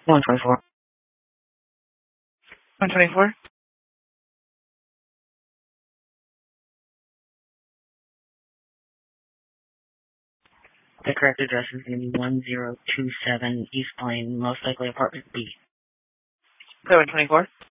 124. 124? The correct address is going to be 1027 East Plain, most likely apartment B. 724?